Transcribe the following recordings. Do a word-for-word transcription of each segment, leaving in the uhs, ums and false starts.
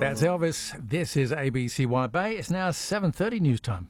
That's Elvis. This is A B C Wide Bay. It's now seven thirty news time.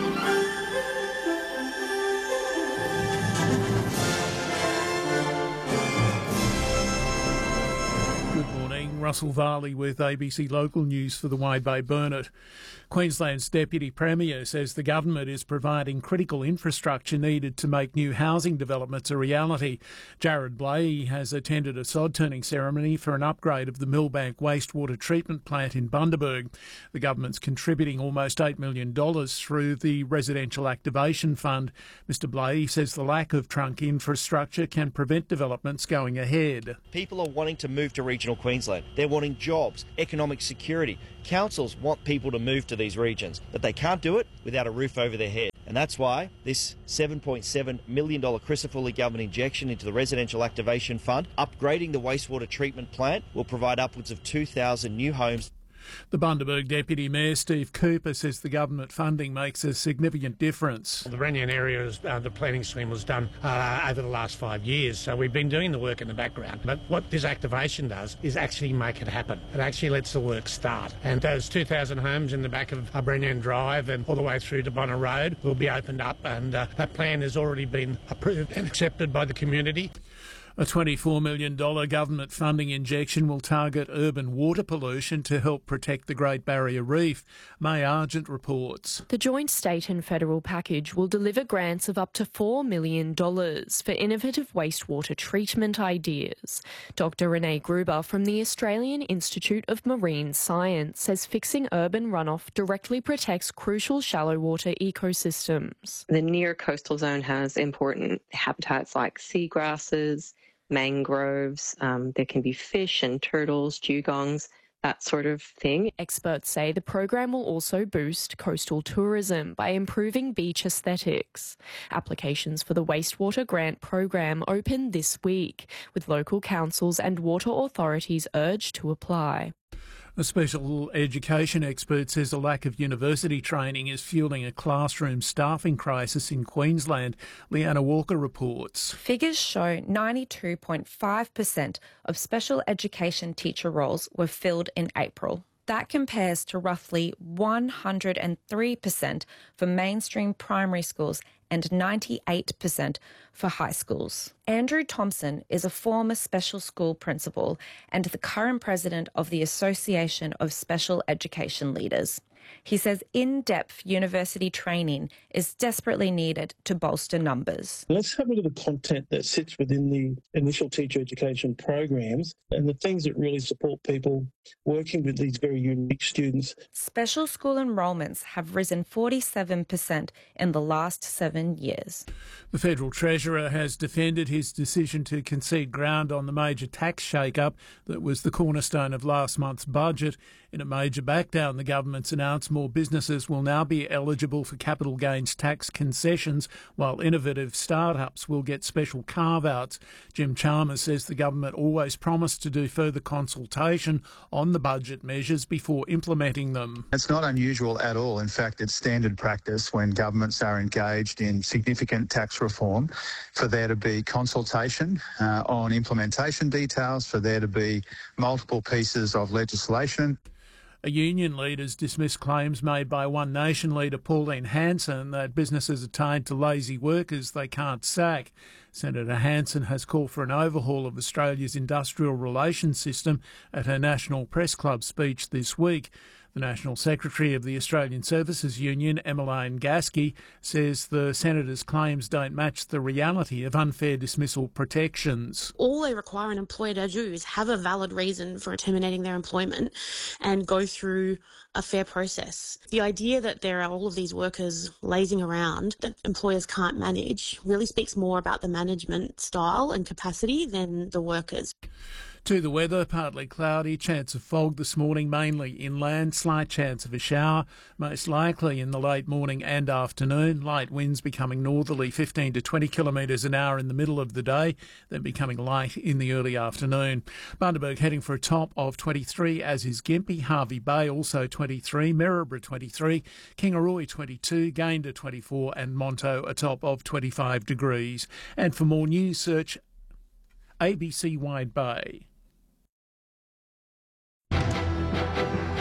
Good morning. Russell Varley with A B C Local News for the Wide Bay Burnett. Queensland's Deputy Premier says the government is providing critical infrastructure needed to make new housing developments a reality. Jared Blahey has attended a sod-turning ceremony for an upgrade of the Millbank wastewater treatment plant in Bundaberg. The government's contributing almost eight million dollars through the Residential Activation Fund. Mister Blahey says the lack of trunk infrastructure can prevent developments going ahead. People are wanting to move to regional Queensland. They're wanting jobs, economic security. Councils want people to move to these regions, but they can't do it without a roof over their head. And that's why this seven point seven million dollars Crisafulli government injection into the Residential Activation Fund, upgrading the wastewater treatment plant, will provide upwards of two thousand new homes. The Bundaberg Deputy Mayor Steve Cooper says the government funding makes a significant difference. The Ranyan area, is, uh, the planning stream was done uh, over the last five years, so we've been doing the work in the background. But what this activation does is actually make it happen. It actually lets the work start. And those two thousand homes in the back of uh, Ranyan Drive and all the way through to Bonner Road will be opened up, and uh, that plan has already been approved and accepted by the community. A twenty-four million dollars government funding injection will target urban water pollution to help protect the Great Barrier Reef. May Argent reports. The joint state and federal package will deliver grants of up to four million dollars for innovative wastewater treatment ideas. Doctor Renee Gruber from the Australian Institute of Marine Science says fixing urban runoff directly protects crucial shallow water ecosystems. The near coastal zone has important habitats like seagrasses, mangroves, um, there can be fish and turtles, dugongs, that sort of thing. Experts say the program will also boost coastal tourism by improving beach aesthetics. Applications for the wastewater grant program open this week, with local councils and water authorities urged to apply. A special education expert says a lack of university training is fueling a classroom staffing crisis in Queensland. Leanna Walker reports. Figures show ninety-two point five percent of special education teacher roles were filled in April. That compares to roughly one hundred three percent for mainstream primary schools and ninety-eight percent for high schools. Andrew Thompson is a former special school principal and the current president of the Association of Special Education Leaders. He says in-depth university training is desperately needed to bolster numbers. Let's have a look at the content that sits within the initial teacher education programs and the things that really support people working with these very unique students. Special school enrolments have risen forty-seven percent in the last seven years. The Federal Treasurer has defended his decision to concede ground on the major tax shake-up that was the cornerstone of last month's budget. In a major backdown, the government's announced more businesses will now be eligible for capital gains tax concessions, while innovative startups will get special carve-outs. Jim Chalmers says the government always promised to do further consultation on the budget measures before implementing them. It's not unusual at all. In fact, it's standard practice when governments are engaged in significant tax reform for there to be consultation uh, on implementation details, for there to be multiple pieces of legislation. A union leader's dismissed claims made by One Nation leader Pauline Hanson that businesses are tied to lazy workers they can't sack. Senator Hanson has called for an overhaul of Australia's industrial relations system at her National Press Club speech this week. The National Secretary of the Australian Services Union, Emmeline Gasky, says the Senator's claims don't match the reality of unfair dismissal protections. All they require an employer to do is have a valid reason for terminating their employment and go through a fair process. The idea that there are all of these workers lazing around that employers can't manage really speaks more about the management style and capacity than the workers. To the weather, partly cloudy, chance of fog this morning, mainly inland, slight chance of a shower, most likely in the late morning and afternoon. Light winds becoming northerly, fifteen to twenty kilometres an hour in the middle of the day, then becoming light in the early afternoon. Bundaberg heading for a top of twenty-three, as is Gympie. Hervey Bay also twenty-three, Maryborough twenty-three, Kingaroy twenty-two, Gayndah twenty-four and Monto a top of twenty-five degrees. And for more news, search A B C Wide Bay.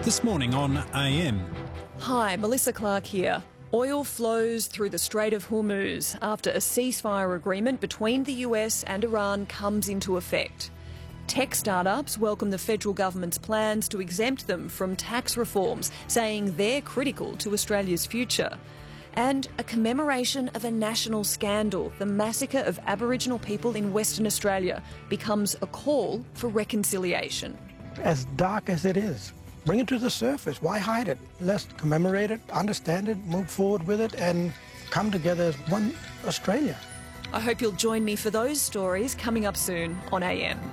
This morning on A M. Hi, Melissa Clark here. Oil flows through the Strait of Hormuz after a ceasefire agreement between the U S and Iran comes into effect. Tech startups welcome the federal government's plans to exempt them from tax reforms, saying they're critical to Australia's future. And a commemoration of a national scandal, the massacre of Aboriginal people in Western Australia, becomes a call for reconciliation. As dark as it is, bring it to the surface. Why hide it? Let's commemorate it, understand it, move forward with it, and come together as one Australia. I hope you'll join me for those stories coming up soon on A M.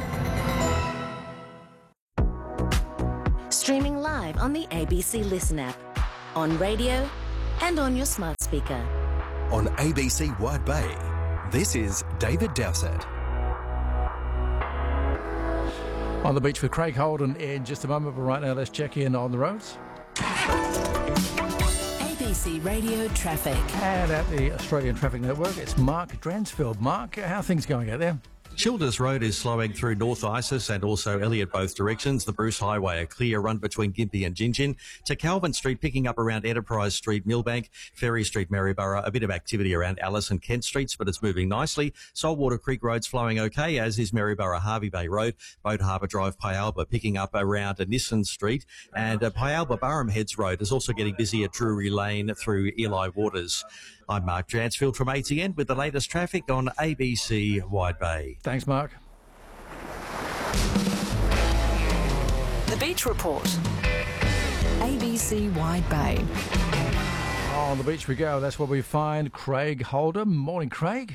Streaming live on the A B C Listen app, on radio and on your smart speaker. On A B C Wide Bay, this is David Dowsett. On the beach with Craig Holden in just a moment, but right now let's check in on the roads. A B C Radio Traffic. And at the Australian Traffic Network, it's Mark Dransfield. Mark, how are things going out there? Childers Road is slowing through North Isis and also Elliot both directions. The Bruce Highway, a clear run between Gympie and Gingin. To Calvin Street, picking up around Enterprise Street, Millbank. Ferry Street, Maryborough. A bit of activity around Alice and Kent Streets, but it's moving nicely. Saltwater Creek Road's flowing okay, as is Maryborough Harvey Bay Road. Boat Harbour Drive, Pyalba, picking up around Nissan Street. And uh, Pyalba Burham Heads Road is also getting busy at Drury Lane through Eli Waters. I'm Mark Dransfield from A T N with the latest traffic on A B C Wide Bay. Thanks, Mark. The Beach Report. A B C Wide Bay. On the beach we go. That's where we find Craig Holden. Morning, Craig.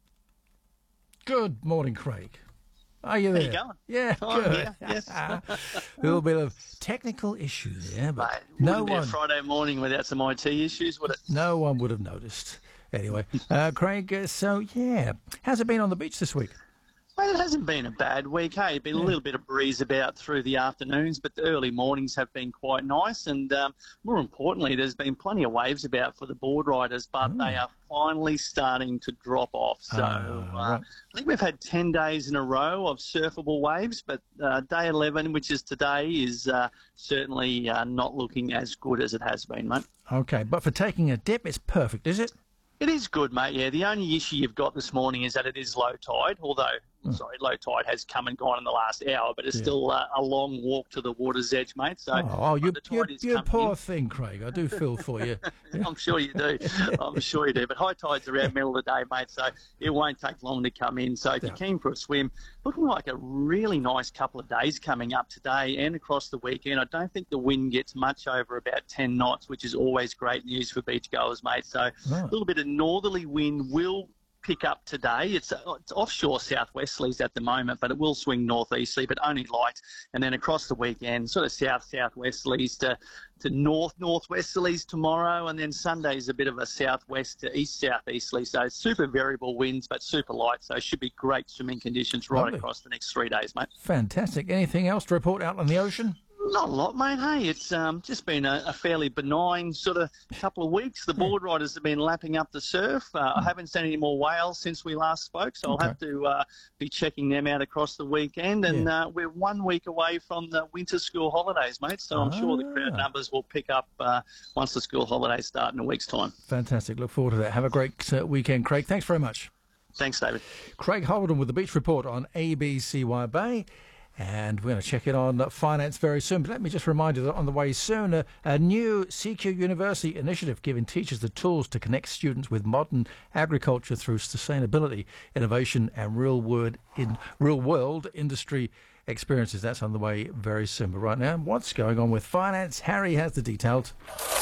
Good morning, Craig. Are you there? How you going? Yeah, oh, good. Yeah, yes. A little bit of technical issue there, but Mate, no wouldn't be one. a Friday morning without some I T issues, would it? No one would have noticed. Anyway, uh, Craig. Uh, so yeah, how's it been on the beach this week? Well, it hasn't been a bad week, hey? Been yeah. a little bit of breeze about through the afternoons, but the early mornings have been quite nice. And um, more importantly, there's been plenty of waves about for the board riders, but mm. they are finally starting to drop off. So uh, right. I think we've had ten days in a row of surfable waves, but uh, day eleven, which is today, is uh, certainly uh, not looking as good as it has been, mate. Okay, but for taking a dip, it's perfect, is it? It is good, mate, yeah. The only issue you've got this morning is that it is low tide, although, oh. sorry, low tide has come and gone in the last hour, but it's yeah. still uh, a long walk to the water's edge, mate. So, oh, oh you, you, you poor in. thing, Craig. I do feel for you. Yeah. I'm sure you do. I'm sure you do. But high tide's around middle of the day, mate, so it won't take long to come in. So if yeah. you're keen for a swim, looking like a really nice couple of days coming up today and across the weekend. I don't think the wind gets much over about ten knots, which is always great news for beachgoers, mate. So oh. a little bit of northerly wind will pick up today. It's, it's offshore southwesterlies at the moment, but it will swing northeasterly, but only light. And then across the weekend, sort of south-southwesterlies to, to north-northwesterlies tomorrow, and then Sunday's a bit of a southwest to east-southeasterly. So super variable winds, but super light. So it should be great swimming conditions right Lovely. across the next three days, mate. Fantastic. Anything else to report out on the ocean? Not a lot, mate. Hey, it's um, just been a, a fairly benign sort of couple of weeks. The board riders have been lapping up the surf. Uh, I haven't seen any more whales since we last spoke, so Okay. I'll have to uh, be checking them out across the weekend. And Yeah. uh, we're one week away from the winter school holidays, mate, so I'm sure the crowd Ah. numbers will pick up uh, once the school holidays start in a week's time. Fantastic. Look forward to that. Have a great uh, weekend, Craig. Thanks very much. Thanks, David. Craig Holden with the Beach Report on A B C Wide Bay. And we're going to check in on finance very soon. But let me just remind you that on the way soon, a, a new C Q University initiative giving teachers the tools to connect students with modern agriculture through sustainability, innovation and real world, in, real world industry experiences. That's on the way very soon. But right now, what's going on with finance? Harry has the details.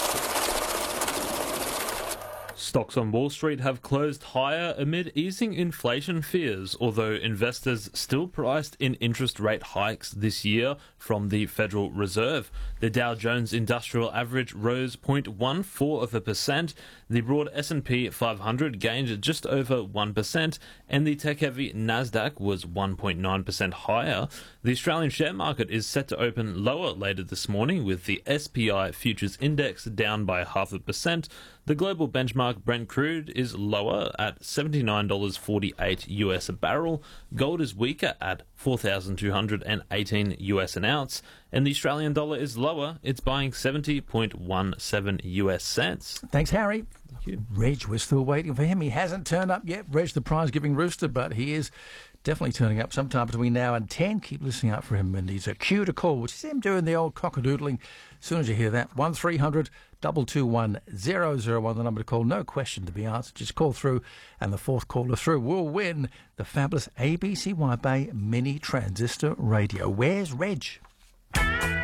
Stocks on Wall Street have closed higher amid easing inflation fears, although investors still priced in interest rate hikes this year from the Federal Reserve. The Dow Jones Industrial Average rose zero point one four of a percent, the broad S and P five hundred gained just over one percent, and the tech-heavy Nasdaq was one point nine percent higher. The Australian share market is set to open lower later this morning, with the S P I Futures Index down by half a percent. The global benchmark Brent crude is lower at seventy-nine dollars forty-eight U S a barrel. Gold is weaker at four thousand two hundred eighteen U S an ounce. And the Australian dollar is lower. It's buying seventy point one seven U S cents. Thanks, Harry. Thank you. Reg, we're still waiting for him. He hasn't turned up yet. Reg, the prize-giving rooster, but he is definitely turning up sometime between now and ten. Keep listening out for him, and he's a cue to call, which is him doing the old cockadoodling. As soon as you hear that, one three hundred two two one zero zero one, the number to call. No question to be answered. Just call through, and the fourth caller through will win the fabulous A B C Wide Bay Mini Transistor Radio. Where's Reg?